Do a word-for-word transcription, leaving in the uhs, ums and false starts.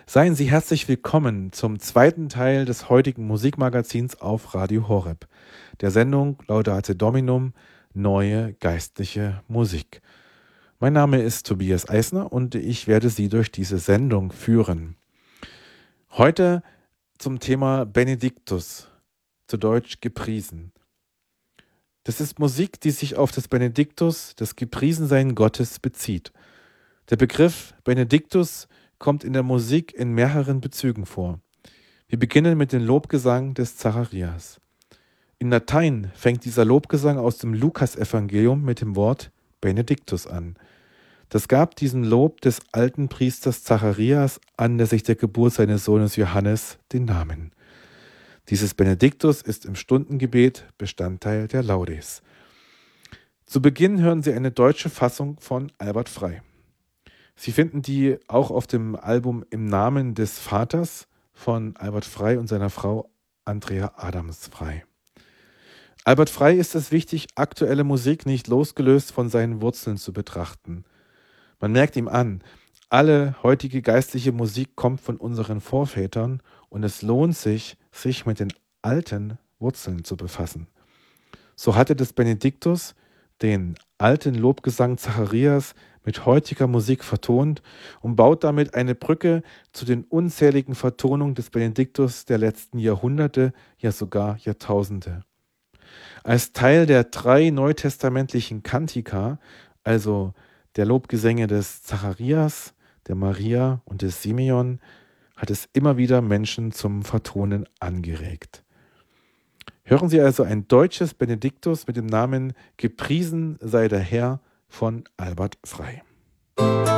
Seien Sie herzlich willkommen zum zweiten Teil des heutigen Musikmagazins auf Radio Horeb, der Sendung Laudate Dominum, neue geistliche Musik. Mein Name ist Tobias Eisner und ich werde Sie durch diese Sendung führen. Heute zum Thema Benediktus, zu Deutsch gepriesen. Das ist Musik, die sich auf das Benediktus, das Gepriesensein Gottes, bezieht. Der Begriff Benediktus kommt in der Musik in mehreren Bezügen vor. Wir beginnen mit dem Lobgesang des Zacharias. In Latein fängt dieser Lobgesang aus dem Lukasevangelium mit dem Wort Benedictus an. Das gab diesem Lob des alten Priesters Zacharias anlässlich der Geburt seines Sohnes Johannes den Namen. Dieses Benediktus ist im Stundengebet Bestandteil der Laudes. Zu Beginn hören Sie eine deutsche Fassung von Albert Frei. Sie finden die auch auf dem Album Im Namen des Vaters von Albert Frei und seiner Frau Andrea Adams Frei. Albert Frei ist es wichtig, aktuelle Musik nicht losgelöst von seinen Wurzeln zu betrachten. Man merkt ihm an, alle heutige geistliche Musik kommt von unseren Vorvätern und es lohnt sich, sich mit den alten Wurzeln zu befassen. So hatte das Benediktus den alten Lobgesang Zacharias mit heutiger Musik vertont und baut damit eine Brücke zu den unzähligen Vertonungen des Benediktus der letzten Jahrhunderte, ja sogar Jahrtausende. Als Teil der drei neutestamentlichen Kantika, also der Lobgesänge des Zacharias, der Maria und des Simeon, hat es immer wieder Menschen zum Vertonen angeregt. Hören Sie also ein deutsches Benediktus mit dem Namen Gepriesen sei der Herr von Albert Frei.